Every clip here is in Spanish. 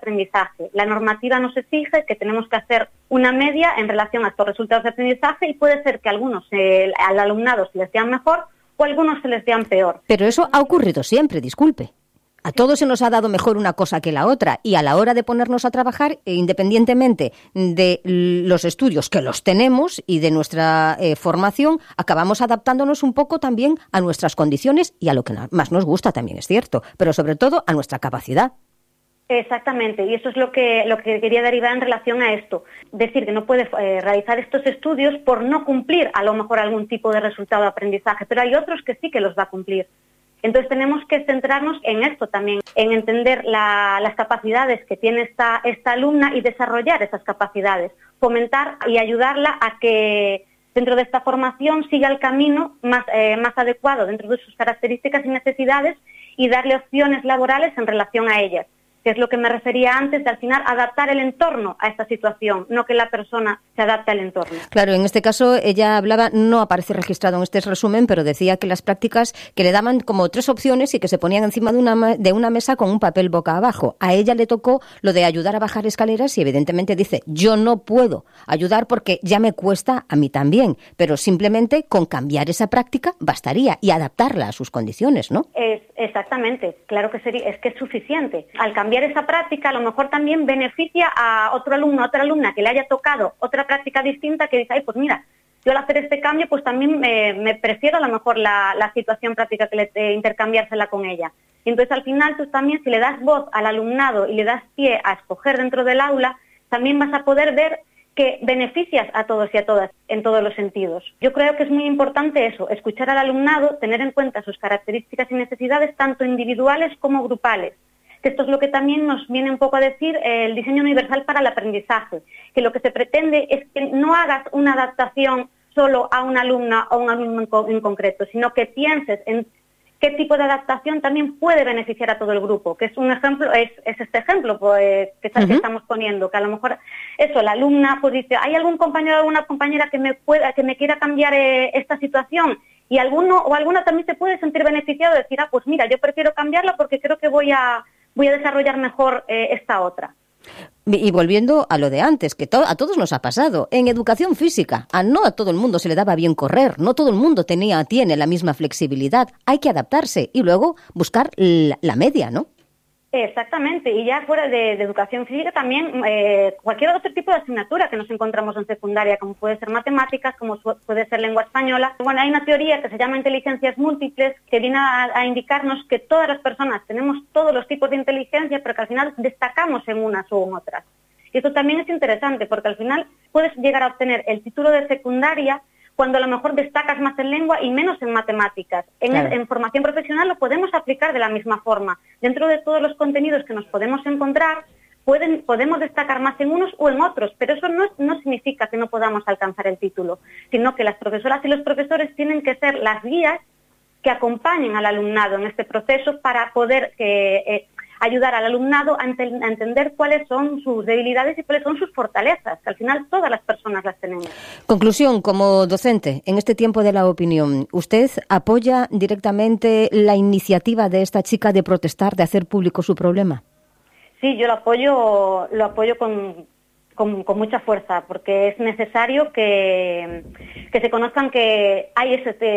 aprendizaje. La normativa nos exige que tenemos que hacer una media en relación a estos resultados de aprendizaje y puede ser que algunos al alumnado se les sean mejor o a algunos se les sean peor. Pero eso ha ocurrido siempre, disculpe. A todos se nos ha dado mejor una cosa que la otra y a la hora de ponernos a trabajar, independientemente de los estudios que los tenemos y de nuestra formación, acabamos adaptándonos un poco también a nuestras condiciones y a lo que más nos gusta también, es cierto, pero sobre todo a nuestra capacidad. Exactamente, y eso es lo que quería derivar en relación a esto. Decir que no puede realizar estos estudios por no cumplir a lo mejor algún tipo de resultado de aprendizaje, pero hay otros que sí que los va a cumplir. Entonces tenemos que centrarnos en esto también, en entender las capacidades que tiene esta alumna y desarrollar esas capacidades, fomentar y ayudarla a que dentro de esta formación siga el camino más adecuado dentro de sus características y necesidades y darle opciones laborales en relación a ellas, que es lo que me refería antes de al final adaptar el entorno a esta situación, no que la persona se adapte al entorno. Claro, en este caso ella hablaba, no aparece registrado en este resumen, pero decía que las prácticas que le daban como 3 opciones y que se ponían encima de una mesa con un papel boca abajo. A ella le tocó lo de ayudar a bajar escaleras y evidentemente dice, yo no puedo ayudar porque ya me cuesta a mí también, pero simplemente con cambiar esa práctica bastaría y adaptarla a sus condiciones, ¿no? Exactamente, claro que es que es suficiente. Al cambiar esa práctica, a lo mejor también beneficia a otro alumno, a otra alumna que le haya tocado otra práctica distinta que dice, ay, pues mira, yo al hacer este cambio, pues también me prefiero a lo mejor la situación práctica que intercambiársela con ella. Y entonces al final tú también, si le das voz al alumnado y le das pie a escoger dentro del aula, también vas a poder ver que beneficias a todos y a todas en todos los sentidos. Yo creo que es muy importante eso, escuchar al alumnado, tener en cuenta sus características y necesidades, tanto individuales como grupales. Esto es lo que también nos viene un poco a decir el diseño universal para el aprendizaje, que lo que se pretende es que no hagas una adaptación solo a una alumna o un alumno en concreto, sino que pienses en qué tipo de adaptación también puede beneficiar a todo el grupo, que es un ejemplo, es este ejemplo pues, que estamos poniendo, que a lo mejor eso, la alumna pues dice, ¿hay algún compañero o alguna compañera que me quiera cambiar esta situación? Y alguno o alguna también se puede sentir beneficiado de decir, pues mira, yo prefiero cambiarla porque creo que voy a desarrollar mejor esta otra. Y volviendo a lo de antes, que a todos nos ha pasado, en educación física, no a todo el mundo se le daba bien correr, no todo el mundo tiene la misma flexibilidad, hay que adaptarse y luego buscar la media, ¿no? Exactamente, y ya fuera de educación física también cualquier otro tipo de asignatura que nos encontramos en secundaria, como puede ser matemáticas, como puede ser lengua española. Bueno, hay una teoría que se llama inteligencias múltiples que viene a indicarnos que todas las personas tenemos todos los tipos de inteligencia, pero que al final destacamos en unas o en otras. Y esto también es interesante porque al final puedes llegar a obtener el título de secundaria cuando a lo mejor destacas más en lengua y menos en matemáticas. En formación profesional lo podemos aplicar de la misma forma. Dentro de todos los contenidos que nos podemos encontrar, podemos destacar más en unos o en otros, pero eso no significa que no podamos alcanzar el título, sino que las profesoras y los profesores tienen que ser las guías que acompañen al alumnado en este proceso para poder ayudar al alumnado a entender cuáles son sus debilidades y cuáles son sus fortalezas, que al final todas las personas las tenemos. Conclusión, como docente, en este tiempo de la opinión, ¿usted apoya directamente la iniciativa de esta chica de protestar, de hacer público su problema? Sí, yo lo apoyo con mucha fuerza, porque es necesario que se conozcan que hay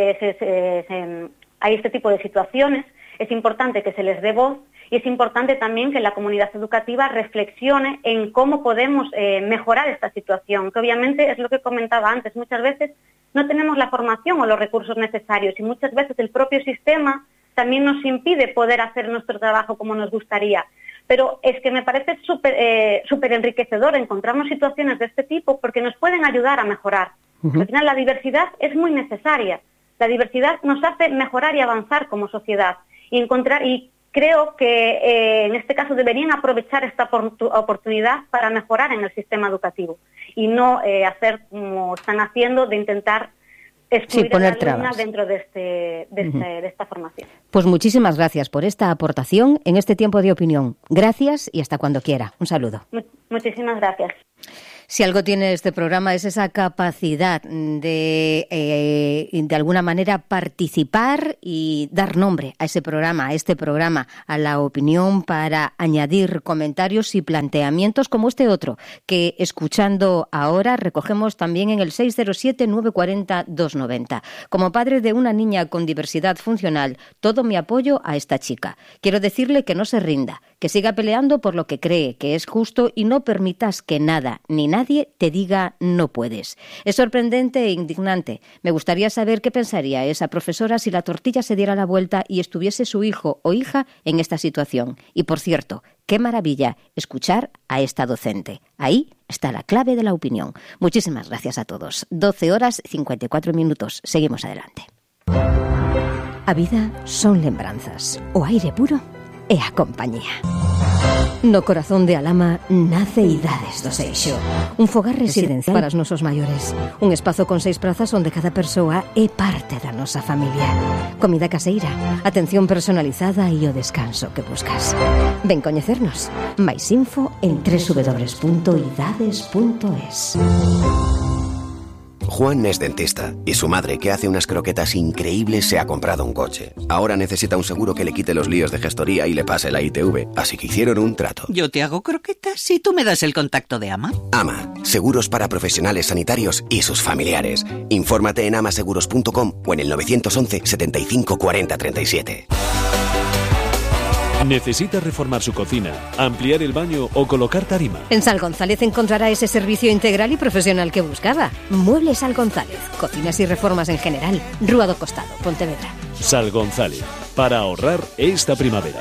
este tipo de situaciones, es importante que se les dé voz. Y es importante también que la comunidad educativa reflexione en cómo podemos mejorar esta situación, que obviamente es lo que comentaba antes, muchas veces no tenemos la formación o los recursos necesarios y muchas veces el propio sistema también nos impide poder hacer nuestro trabajo como nos gustaría. Pero es que me parece súper enriquecedor encontrarnos situaciones de este tipo porque nos pueden ayudar a mejorar. Al final la diversidad es muy necesaria. La diversidad nos hace mejorar y avanzar como sociedad y creo que en este caso deberían aprovechar esta oportunidad para mejorar en el sistema educativo y no hacer como están haciendo de intentar excluir a la alumna dentro de esta formación. Pues muchísimas gracias por esta aportación en este tiempo de opinión. Gracias y hasta cuando quiera. Un saludo. Muchísimas gracias. Si algo tiene este programa es esa capacidad de alguna manera participar y dar nombre a ese programa, a este programa, a la opinión, para añadir comentarios y planteamientos como este otro, que escuchando ahora recogemos también en el 607-940-290. Como padre de una niña con diversidad funcional, todo mi apoyo a esta chica. Quiero decirle que no se rinda, que siga peleando por lo que cree que es justo y no permitas que nada ni nadie te diga no puedes. Es sorprendente e indignante. Me gustaría saber qué pensaría esa profesora si la tortilla se diera la vuelta y estuviese su hijo o hija en esta situación. Y por cierto, qué maravilla escuchar a esta docente. Ahí está la clave de la opinión. Muchísimas gracias a todos. 12:54. Seguimos adelante. A vida son lembranzas, o aire puro e a compañía. No corazón de Alama nace Idades do Seixo, un fogar residencial para os nosos maiores, un espazo con 6 prazas onde cada persoa é parte da nosa familia. Comida caseira, atención personalizada e o descanso que buscas. Ven coñecernos. Mais info en www.idades.es. Juan es dentista y su madre, que hace unas croquetas increíbles, se ha comprado un coche. Ahora necesita un seguro que le quite los líos de gestoría y le pase la ITV, así que hicieron un trato. Yo te hago croquetas y tú me das el contacto de AMA. AMA, seguros para profesionales sanitarios y sus familiares. Infórmate en amaseguros.com o en el 911 75 40 37. ¿Necesita reformar su cocina, ampliar el baño o colocar tarima? En Sal González encontrará ese servicio integral y profesional que buscaba. Muebles Sal González, cocinas y reformas en general. Rúa do Costado, Pontevedra. Sal González, para ahorrar esta primavera.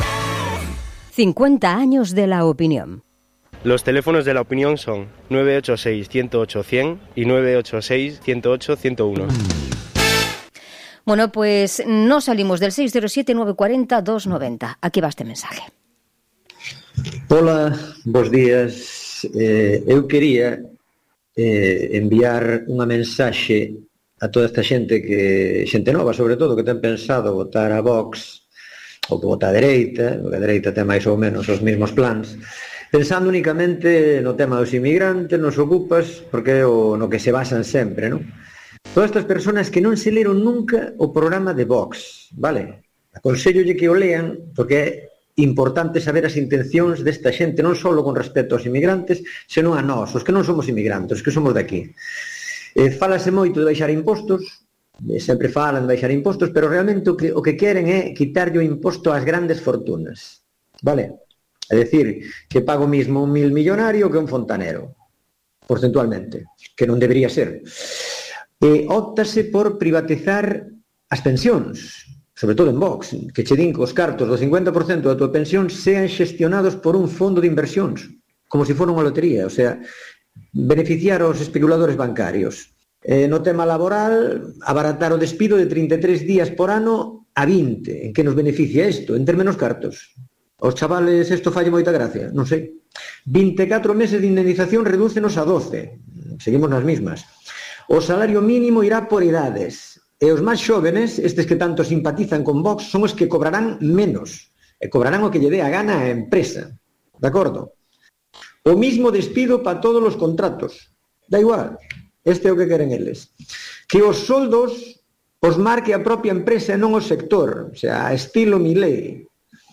50 años de la opinión. Los teléfonos de la opinión son 986-108-100 y 986-108-101. Bueno, pues no salimos del 607-940-290. Aquí va este mensaje. Hola, bons días. Eu quería enviar unha mensaxe a toda esta xente nova, sobre todo, que ten pensado votar a Vox ou que vota a dereita, porque a dereita ten máis ou menos os mesmos plans, pensando únicamente no tema dos inmigrantes, nos ocupas, porque é no que se basan sempre, non? Todas estas personas que non se leron nunca o programa de Vox, vale? Aconsellolle que o lean, porque é importante saber as intencións desta xente, non só con respecto aos inmigrantes, senón a nós, os que non somos inmigrantes, os que somos daqui. Fálase moito de baixar impostos, sempre falan de baixar impostos, pero realmente o que queren é quitarlle o imposto ás grandes fortunas, vale? É dicir, que pago mismo un 1.000 millonario que un fontanero, porcentualmente, que non debería ser. Óptase por privatizar as pensións, sobre todo en Vox, que che din que os cartos do 50% da tua pensión sean xestionados por un fondo de inversións, como se fora unha lotería, o sea, beneficiar aos especuladores bancarios. No tema laboral, abaratar o despido de 33 días por ano a 20. En que nos beneficia isto? En ter menos cartos. Aos chavales isto falle moita gracia, non sei. 24 meses de indemnización redúcenos a 12. Seguimos nas mismas. O salario mínimo irá por idades. E os máis xóvenes, estes que tanto simpatizan con Vox, son os que cobrarán menos. E cobrarán o que lle dé a gana a empresa. De acordo? O mismo despido para todos os contratos. Da igual. Este é o que queren eles. Que os soldos os marque a propia empresa e non o sector. O sea, estilo Milei.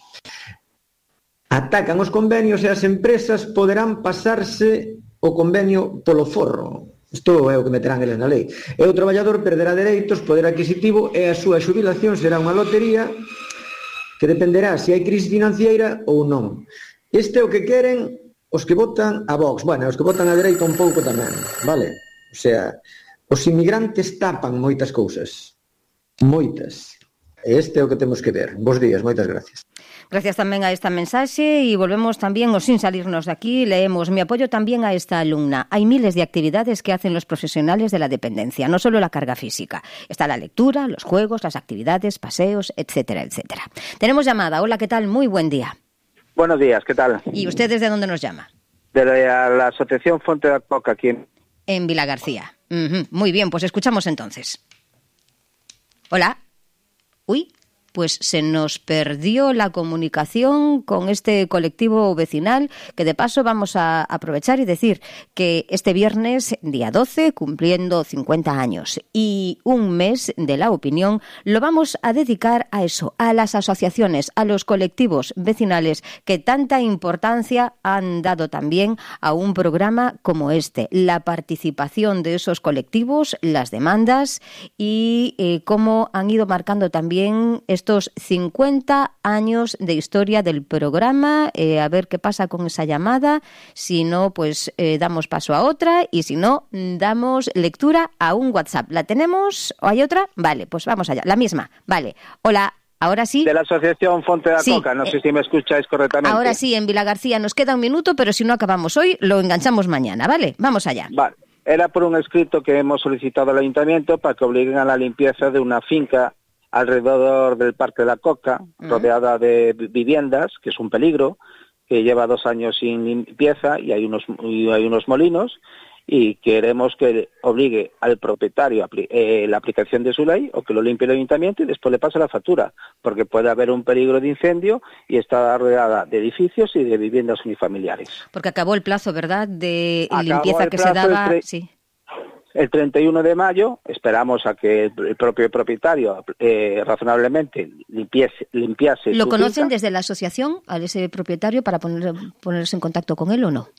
Atacan os convenios e as empresas poderán pasarse o convenio polo forro. Isto é o que meterán eles na lei. E o traballador perderá dereitos, poder adquisitivo e a súa xubilación será unha lotería que dependerá se hai crise financiera ou non. Este é o que queren os que votan a Vox. Bueno, os que votan a dereita un pouco tamén, vale? O sea, os inmigrantes tapan moitas cousas. Moitas. E este é o que temos que ver. Bos días, moitas gracias. Gracias también a esta mensaje y volvemos también, o sin salirnos de aquí, leemos: mi apoyo también a esta alumna. Hay miles de actividades que hacen los profesionales de la dependencia, no solo la carga física. Está la lectura, los juegos, las actividades, paseos, etcétera, etcétera. Tenemos llamada. Hola, ¿qué tal? Muy buen día. Buenos días, ¿qué tal? ¿Y usted desde dónde nos llama? De la Asociación Fonte da Coca, aquí en Vilagarcía. Muy bien, pues escuchamos entonces. Hola. Uy. pues se nos perdió la comunicación con este colectivo vecinal, que de paso vamos a aprovechar y decir que este viernes, día 12, cumpliendo 50 años y un mes de La Opinión, lo vamos a dedicar a eso, a las asociaciones, a los colectivos vecinales que tanta importancia han dado también a un programa como este, la participación de esos colectivos, las demandas y cómo han ido marcando también estos 50 años de historia del programa. A ver qué pasa con esa llamada. Si no, pues damos paso a otra, y si no, damos lectura a un WhatsApp. ¿La tenemos o hay otra? Vale, pues vamos allá. La misma. Vale. Hola. Ahora sí. De la Asociación Fonte da Coca, no sé si me escucháis correctamente. Ahora sí, en Vilagarcía nos queda un minuto, pero si no acabamos hoy, lo enganchamos mañana, ¿vale? Vamos allá. Vale. Era por un escrito que hemos solicitado al Ayuntamiento para que obliguen a la limpieza de una finca alrededor del Parque de la Coca, rodeada de viviendas, que es un peligro, que lleva 2 años sin limpieza y hay unos molinos, y queremos que obligue al propietario la aplicación de su ley, o que lo limpie el Ayuntamiento y después le pase la factura, porque puede haber un peligro de incendio y está rodeada de edificios y de viviendas unifamiliares. Porque acabó el plazo, ¿verdad?, de limpieza que se daba. Sí. El 31 de mayo esperamos a que el propio propietario razonablemente limpiase. ¿Lo conocen desde la asociación a ese propietario para ponerse en contacto con él o no?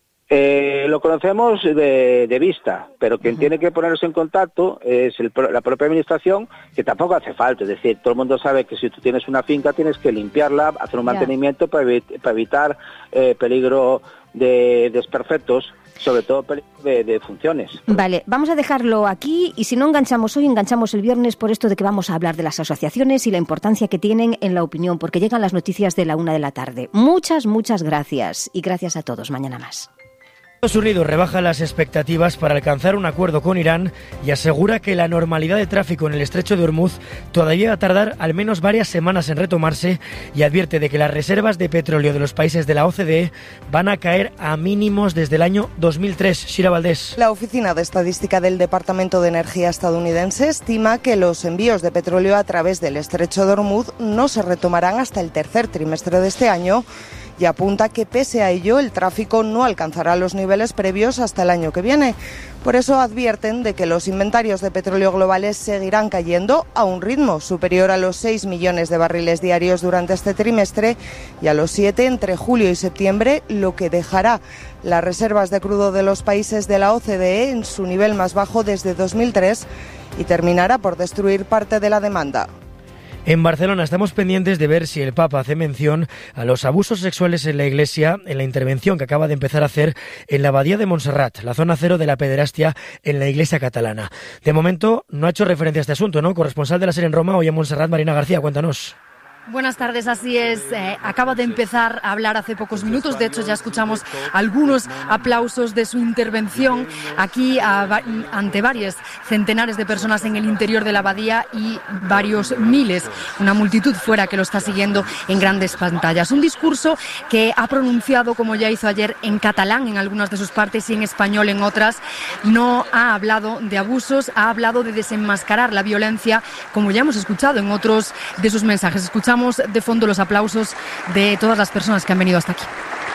Lo conocemos de vista, pero quien tiene que ponerse en contacto es la propia administración, que tampoco hace falta. Es decir, todo el mundo sabe que si tú tienes una finca tienes que limpiarla, hacer un mantenimiento para evitar peligro de desperfectos, sobre todo peligro de funciones. Vale, vamos a dejarlo aquí, y si no enganchamos hoy, enganchamos el viernes, por esto de que vamos a hablar de las asociaciones y la importancia que tienen en La Opinión, porque llegan las noticias de la 1 de la tarde. Muchas gracias, y gracias a todos. Mañana más. Estados Unidos rebaja las expectativas para alcanzar un acuerdo con Irán y asegura que la normalidad de tráfico en el estrecho de Hormuz todavía va a tardar al menos varias semanas en retomarse, y advierte de que las reservas de petróleo de los países de la OCDE van a caer a mínimos desde el año 2003. Shira Valdés. La Oficina de Estadística del Departamento de Energía estadounidense estima que los envíos de petróleo a través del estrecho de Hormuz no se retomarán hasta el tercer trimestre de este año, y apunta que pese a ello el tráfico no alcanzará los niveles previos hasta el año que viene. Por eso advierten de que los inventarios de petróleo globales seguirán cayendo a un ritmo superior a los 6 millones de barriles diarios durante este trimestre y a los 7 entre julio y septiembre, lo que dejará las reservas de crudo de los países de la OCDE en su nivel más bajo desde 2003 y terminará por destruir parte de la demanda. En Barcelona estamos pendientes de ver si el Papa hace mención a los abusos sexuales en la Iglesia en la intervención que acaba de empezar a hacer en la Abadía de Montserrat, la zona cero de la pederastia en la Iglesia catalana. De momento no ha hecho referencia a este asunto, ¿no? Corresponsal de la SER en Roma, hoy en Montserrat, Marina García, cuéntanos. Buenas tardes, así es. Acaba de empezar a hablar hace pocos minutos. De hecho, ya escuchamos algunos aplausos de su intervención aquí ante varios centenares de personas en el interior de la abadía y varios miles, una multitud fuera que lo está siguiendo en grandes pantallas. Un discurso que ha pronunciado, como ya hizo ayer, en catalán en algunas de sus partes y en español en otras. No ha hablado de abusos, ha hablado de desenmascarar la violencia, como ya hemos escuchado en otros de sus mensajes. Escuchamos de fondo los aplausos de todas las personas que han venido hasta aquí.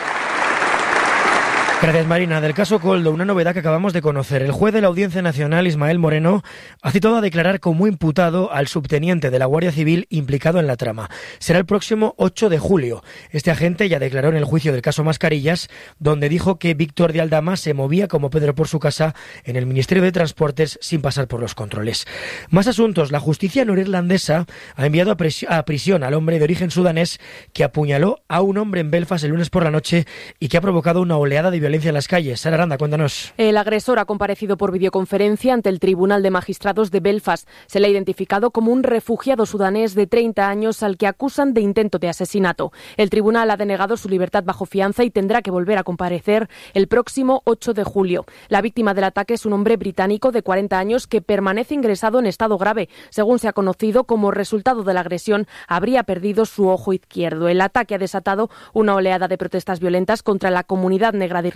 Gracias, Marina. Del caso Koldo, una novedad que acabamos de conocer. El juez de la Audiencia Nacional, Ismael Moreno, ha citado a declarar como imputado al subteniente de la Guardia Civil implicado en la trama. Será el próximo 8 de julio. Este agente ya declaró en el juicio del caso Mascarillas, donde dijo que Víctor de Aldama se movía como Pedro por su casa en el Ministerio de Transportes sin pasar por los controles. Más asuntos. La justicia norirlandesa ha enviado a prisión al hombre de origen sudanés que apuñaló a un hombre en Belfast el lunes por la noche y que ha provocado una oleada de violencia en las calles. Sara Aranda, cuéntanos. El agresor ha comparecido por videoconferencia ante el Tribunal de Magistrados de Belfast. Se le ha identificado como un refugiado sudanés de 30 años al que acusan de intento de asesinato. El tribunal ha denegado su libertad bajo fianza y tendrá que volver a comparecer el próximo 8 de julio. La víctima del ataque es un hombre británico de 40 años que permanece ingresado en estado grave. Según se ha conocido, como resultado de la agresión, habría perdido su ojo izquierdo. El ataque ha desatado una oleada de protestas violentas contra la comunidad negra de Irlanda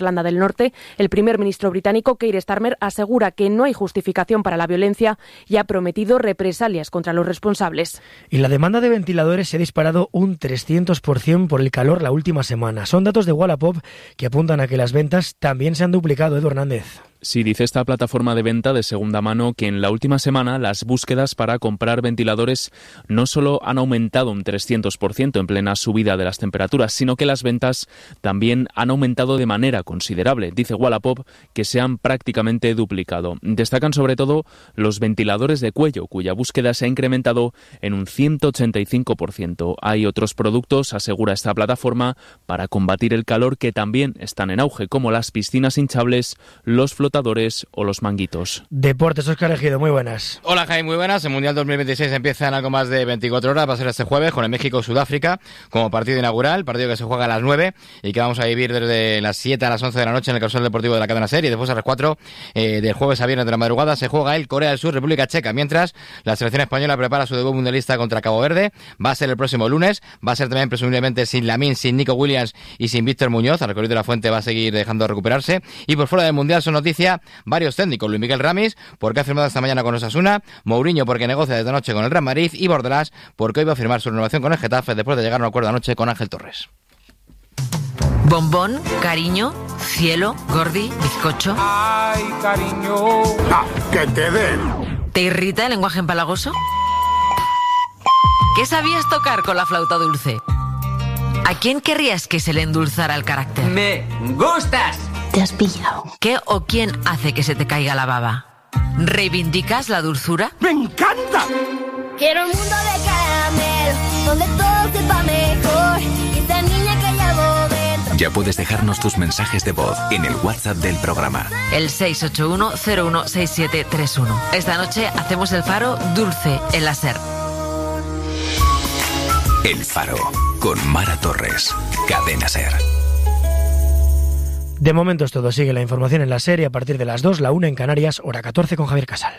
Irlanda del Norte. El primer ministro británico, Keir Starmer, asegura que no hay justificación para la violencia y ha prometido represalias contra los responsables. Y la demanda de ventiladores se ha disparado un 300% por el calor la última semana. Son datos de Wallapop que apuntan a que las ventas también se han duplicado. Edu Hernández. Sí, dice esta plataforma de venta de segunda mano que en la última semana las búsquedas para comprar ventiladores no solo han aumentado un 300% en plena subida de las temperaturas, sino que las ventas también han aumentado de manera considerable. Dice Wallapop que se han prácticamente duplicado. Destacan sobre todo los ventiladores de cuello, cuya búsqueda se ha incrementado en un 185%. Hay otros productos, asegura esta plataforma, para combatir el calor que también están en auge, como las piscinas hinchables, los flotadores o los manguitos. Deportes, Óscar Ejido, muy buenas. Hola Jaime, muy buenas. El Mundial 2026 empieza en algo más de 24 horas, va a ser este jueves con el México-Sudáfrica como partido inaugural, partido que se juega a las 9 y que vamos a vivir desde las 7 a las 11 de la noche en el Carrusel Deportivo de la cadena SER, y después a las 4 del jueves a viernes de la madrugada se juega el Corea del Sur, República Checa, mientras la selección española prepara su debut mundialista contra Cabo Verde. Va a ser el próximo lunes, va a ser también presumiblemente sin Lamine, sin Nico Williams y sin Víctor Muñoz. El recorrido de la Fuente va a seguir dejando de recuperarse, y por fuera del Mundial son noticias varios técnicos: Luis Miguel Ramis, porque ha firmado esta mañana con Osasuna; Mourinho, porque negocia desde anoche con el Real Madrid; y Bordalás, porque hoy va a firmar su renovación con el Getafe después de llegar a un acuerdo anoche con Ángel Torres. Bombón, cariño, cielo, gordi, bizcocho. Ay, cariño. Ah, que te den. ¿Te irrita el lenguaje empalagoso? ¿Qué sabías tocar con la flauta dulce? ¿A quién querrías que se le endulzara el carácter? ¡Me gustas! Te has pillado. ¿Qué o quién hace que se te caiga la baba? ¿Reivindicas la dulzura? ¡Me encanta! Quiero un mundo de caramelo, donde todo sepa mejor. Y esta niña que llevo dentro. Ya puedes dejarnos tus mensajes de voz en el WhatsApp del programa. El 681-016731. Esta noche hacemos el Faro dulce en la SER. El Faro, con Mara Torres. Cadena SER. De momento es todo. Sigue la información en la serie a partir de las 2, la 1 en Canarias, hora 14 con Javier Casal.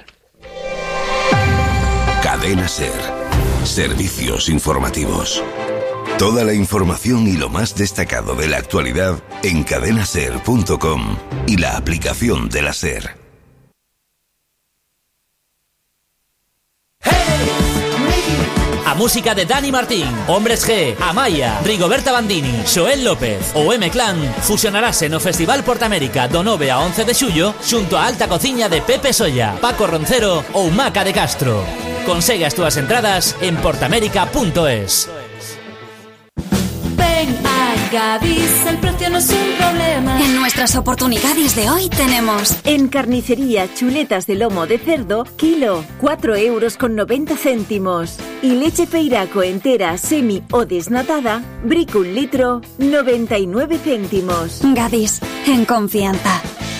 Cadena SER. Servicios informativos. Toda la información y lo más destacado de la actualidad en cadenaser.com y la aplicación de la SER. A música de Dani Martín, Hombres G, Amaya, Rigoberta Bandini, Xoel López ou M-Clan fusionarase no Festival Portamérica do 9 a 11 de xullo xunto a alta cociña de Pepe Solla, Paco Roncero ou Maca de Castro. Consegue as túas entradas en portamérica.es. Ven a Gadis, el precio no es un problema. En nuestras oportunidades de hoy tenemos en carnicería chuletas de lomo de cerdo, kilo, 4,90 €. Y leche Feiraco entera, semi o desnatada, brick 1 litro, 99 céntimos. Gadis, en confianza.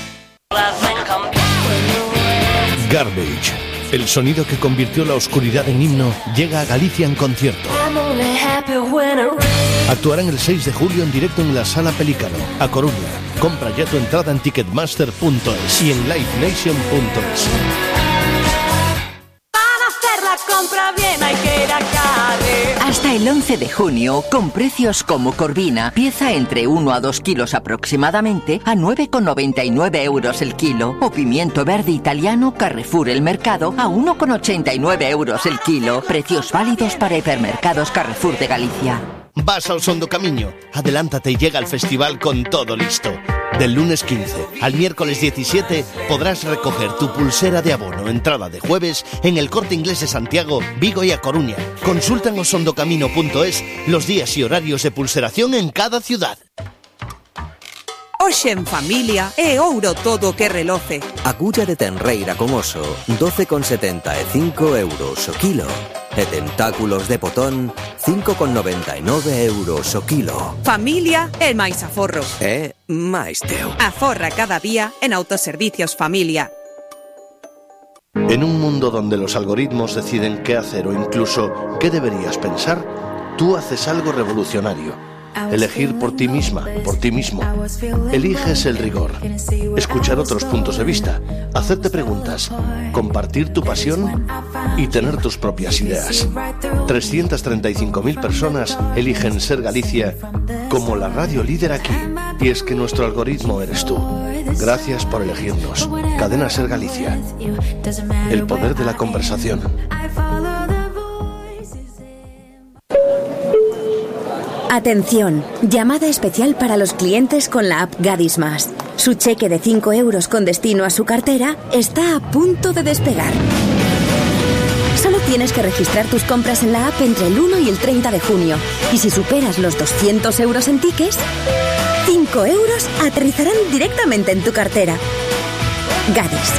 Garbage, el sonido que convirtió la oscuridad en himno, llega a Galicia en concierto. Actuarán el 6 de julio en directo en la Sala Pelícano, a Coruña. Compra ya tu entrada en ticketmaster.es y en livenation.es. Para hacer la compra bien hay que ir a Carre. Hasta el 11 de junio, con precios como Corvina, pieza entre 1 a 2 kilos aproximadamente, a 9,99 € el kilo. O pimiento verde italiano Carrefour El Mercado, a 1,89 € el kilo. Precios válidos para hipermercados Carrefour de Galicia. Vas al Sondo Camiño, adelántate y llega al festival con todo listo. Del lunes 15 al miércoles 17 podrás recoger tu pulsera de abono entrada de jueves en el Corte Inglés de Santiago, Vigo y A Coruña. Consulta en osondocamino.es los días y horarios de pulseración en cada ciudad. Hoxe en familia é ouro todo que reloce. Agulla de tenreira con oso, 12,75 € o kilo. E tentáculos de potón, 5,99 € o kilo. Familia é máis aforro. É máis teu. Aforra cada día en Autoservicios Familia. En un mundo donde los algoritmos deciden qué hacer o incluso qué deberías pensar, tú haces algo revolucionario. Elegir por ti misma, por ti mismo. Eliges el rigor, escuchar otros puntos de vista, hacerte preguntas, compartir tu pasión y tener tus propias ideas. 335.000 personas eligen ser Galicia como la radio líder aquí. Y es que nuestro algoritmo eres tú. Gracias por elegirnos. Cadena Ser Galicia. El poder de la conversación. Atención, llamada especial para los clientes con la app Gadis Más. Su cheque de 5 euros con destino a su cartera está a punto de despegar. Solo tienes que registrar tus compras en la app entre el 1 y el 30 de junio. Y si superas los 200 euros en tickets, 5 euros aterrizarán directamente en tu cartera. Gadis.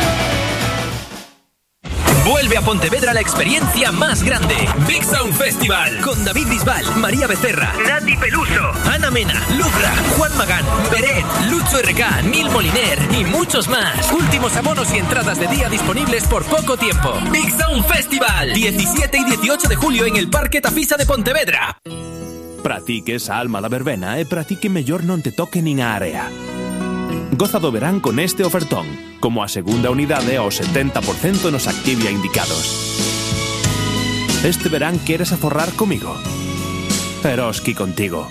Vuelve a Pontevedra la experiencia más grande. Big Sound Festival. Con David Bisbal, María Becerra, Nati Peluso, Ana Mena, Lubra, Juan Magán, Beret, Lucho RK, Neil Moliner y muchos más. Últimos abonos y entradas de día disponibles por poco tiempo. Big Sound Festival. 17 y 18 de julio en el Parque Tafisa de Pontevedra. Para ti que esa alma da verbena e para ti que mellor non te toque nin a area. Goza do verán con este ofertón, como a segunda unidade ao 70% nos Activia indicados. Este verán queres aforrar comigo? Eroski contigo.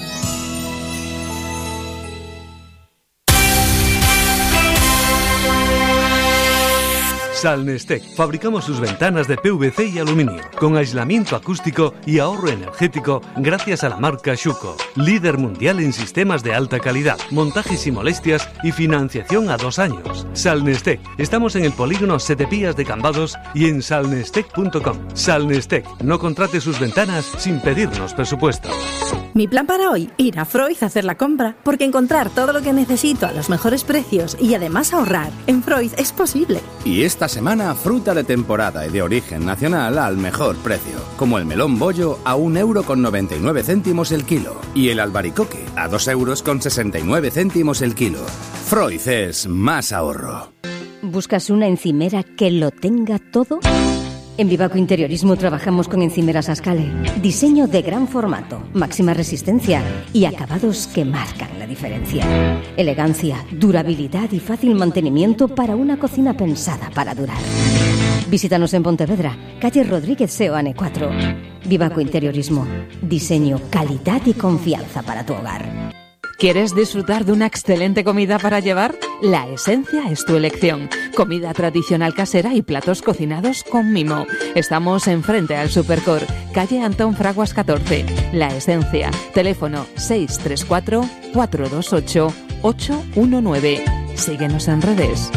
Salnestec. Fabricamos sus ventanas de PVC y aluminio, con aislamiento acústico y ahorro energético gracias a la marca Schuco, líder mundial en sistemas de alta calidad, montajes y molestias y financiación a 2 años. Salnestec. Estamos en el polígono Setepías de Cambados y en salnestec.com. Salnestec. No contrate sus ventanas sin pedirnos presupuesto. Mi plan para hoy, ir a Freud a hacer la compra, porque encontrar todo lo que necesito a los mejores precios y además ahorrar en Freud es posible. Y esta semana, fruta de temporada y de origen nacional al mejor precio, como el melón bollo a 1,99 € el kilo y el albaricoque a 2,69 € el kilo. Freud es más ahorro. ¿Buscas una encimera que lo tenga todo? En Vivaco Interiorismo trabajamos con encimeras Ascale. Diseño de gran formato, máxima resistencia y acabados que marcan la diferencia. Elegancia, durabilidad y fácil mantenimiento para una cocina pensada para durar. Visítanos en Pontevedra, calle Rodríguez Seoane 4. Vivaco Interiorismo. Diseño, calidad y confianza para tu hogar. ¿Quieres disfrutar de una excelente comida para llevar? La Esencia es tu elección. Comida tradicional casera y platos cocinados con mimo. Estamos enfrente al Supercor, calle Antón Fraguas 14. La Esencia. Teléfono 634 428 819. Síguenos en redes.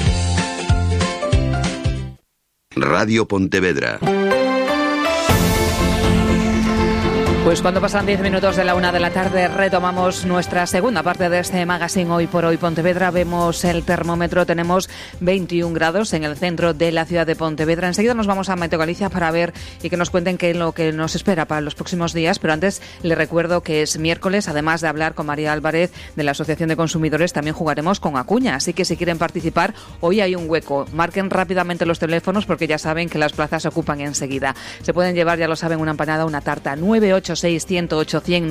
Radio Pontevedra. Pues cuando pasan 10 minutos de la 1 de la tarde retomamos nuestra segunda parte de este magazine Hoy por Hoy Pontevedra. Vemos el termómetro, tenemos 21 grados en el centro de la ciudad de Pontevedra. Enseguida nos vamos a Meteo Galicia para ver y que nos cuenten qué es lo que nos espera para los próximos días. Pero antes les recuerdo que es miércoles, además de hablar con María Álvarez de la Asociación de Consumidores, también jugaremos con Acuña. Así que si quieren participar, hoy hay un hueco. Marquen rápidamente los teléfonos porque ya saben que las plazas se ocupan enseguida. Se pueden llevar, ya lo saben, una empanada, una tarta. 986-108-100,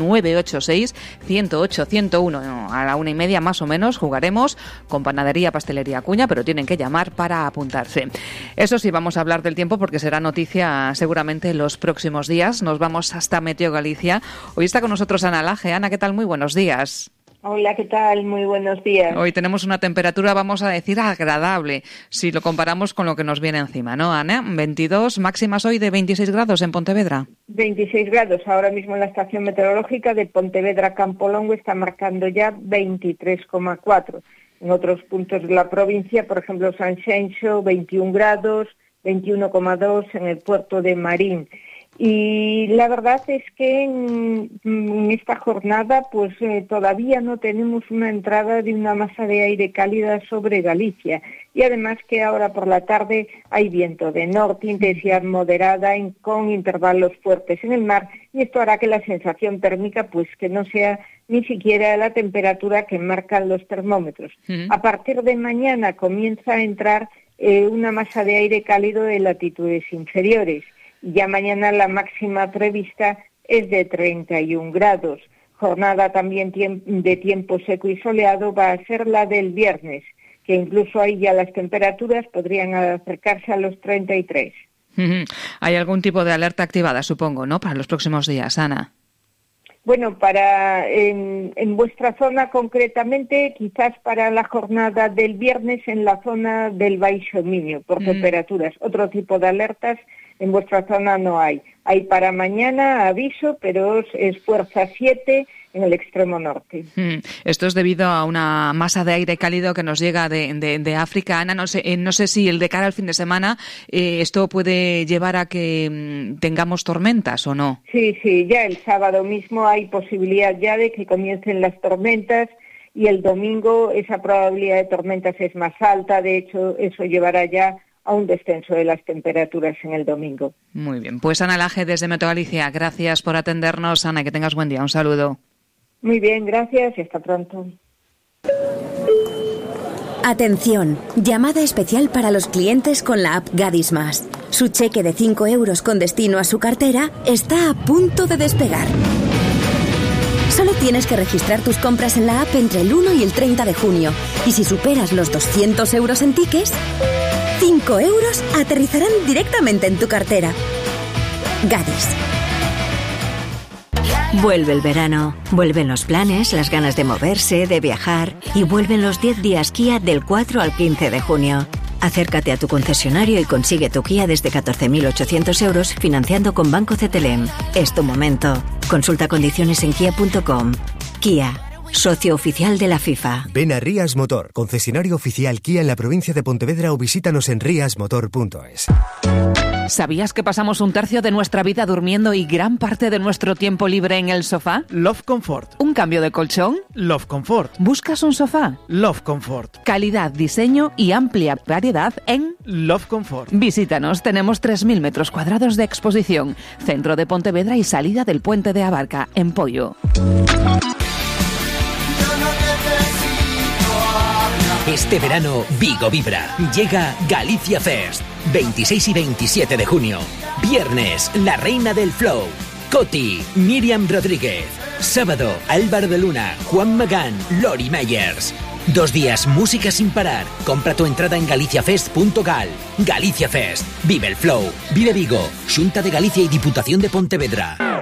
986-108-101. A la 1:30 más o menos jugaremos con Panadería Pastelería Acuña, pero tienen que llamar para apuntarse. Eso sí, vamos a hablar del tiempo porque será noticia seguramente los próximos días. Nos vamos hasta Meteo Galicia. Hoy está con nosotros Ana Laje. Ana, ¿qué tal? Muy buenos días. Hola, ¿qué tal? Muy buenos días. Hoy tenemos una temperatura, vamos a decir, agradable, si lo comparamos con lo que nos viene encima, ¿no, Ana? 22, máximas hoy de 26 grados en Pontevedra. 26 grados. Ahora mismo la estación meteorológica de Pontevedra Campolongo está marcando ya 23,4. En otros puntos de la provincia, por ejemplo, Sanxenxo, 21 grados, 21,2 en el puerto de Marín. Y la verdad es que en esta jornada pues todavía no tenemos una entrada de una masa de aire cálida sobre Galicia y además que ahora por la tarde hay viento de norte, intensidad moderada con intervalos fuertes en el mar y esto hará que la sensación térmica pues que no sea ni siquiera la temperatura que marcan los termómetros. A partir de mañana comienza a entrar una masa de aire cálido de latitudes inferiores. Ya mañana la máxima prevista es de 31 grados. Jornada también de tiempo seco y soleado va a ser la del viernes, que incluso ahí ya las temperaturas podrían acercarse a los 33. Hay algún tipo de alerta activada, supongo, ¿no?, para los próximos días, Ana. Bueno, en vuestra zona concretamente, quizás para la jornada del viernes en la zona del Baixo Miño, por temperaturas. Otro tipo de alertas en vuestra zona no hay. Hay para mañana aviso, pero es fuerza 7 en el extremo norte. Esto es debido a una masa de aire cálido que nos llega de África. Ana, no sé si el de cara al fin de semana esto puede llevar a que tengamos tormentas o no. Sí, ya el sábado mismo hay posibilidad ya de que comiencen las tormentas y el domingo esa probabilidad de tormentas es más alta. De hecho, eso llevará ya a un descenso de las temperaturas en el domingo. Muy bien. Pues Ana Laje desde Meteo Galicia, gracias por atendernos. Ana, que tengas buen día. Un saludo. Muy bien, gracias y hasta pronto. Atención, llamada especial para los clientes con la app Gadis Más. Su cheque de 5 euros con destino a su cartera está a punto de despegar. Solo tienes que registrar tus compras en la app entre el 1 y el 30 de junio. Y si superas los 200 euros en tickets, 5 euros aterrizarán directamente en tu cartera. Gadis. Vuelve el verano, vuelven los planes, las ganas de moverse, de viajar y vuelven los 10 días Kia del 4 al 15 de junio. Acércate a tu concesionario y consigue tu Kia desde 14.800 euros financiando con Banco CTLM. Es tu momento. Consulta condiciones en kia.com. Kia, socio oficial de la FIFA. Ven a Rías Motor, concesionario oficial Kia en la provincia de Pontevedra o visítanos en riasmotor.es. ¿Sabías que pasamos un tercio de nuestra vida durmiendo y gran parte de nuestro tiempo libre en el sofá? Love Comfort. ¿Un cambio de colchón? Love Comfort. ¿Buscas un sofá? Love Comfort. Calidad, diseño y amplia variedad en Love Comfort. Visítanos, tenemos 3.000 metros cuadrados de exposición, centro de Pontevedra y salida del puente de Abarca, en Pollo. Este verano, Vigo vibra. Llega Galicia Fest. 26 y 27 de junio. Viernes, La Reina del Flow. Coti, Miriam Rodríguez. Sábado, Álvaro de Luna, Juan Magán, Lori Meyers. 2 días, música sin parar. Compra tu entrada en galiciafest.gal. Galicia Fest. Vive el Flow. Vive Vigo. Xunta de Galicia y Diputación de Pontevedra.